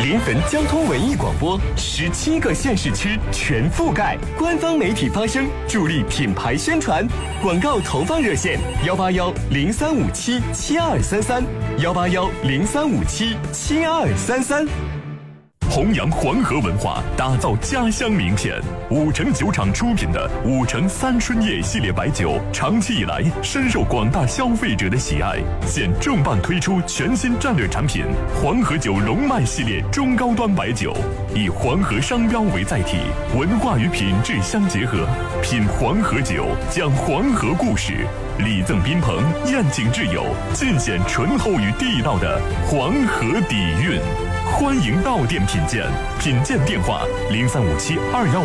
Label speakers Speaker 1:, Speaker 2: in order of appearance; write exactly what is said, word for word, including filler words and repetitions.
Speaker 1: 临汾交通文艺广播，十七个县市区全覆盖，官方媒体发声，助力品牌宣传。广告投放热线：幺八幺零三五七七二三三，幺八幺零三五七七二三三。
Speaker 2: 弘扬黄河文化，打造家乡名片。五城酒厂出品的五城三春叶系列白酒，长期以来深受广大消费者的喜爱。现重磅推出全新战略产品——黄河酒龙脉系列中高端白酒，以黄河商标为载体，文化与品质相结合。品黄河酒，讲黄河故事，礼赠宾朋，宴请挚友，尽显醇厚与地道的黄河底蕴。欢迎到店品鉴，品鉴电话零三五七二幺。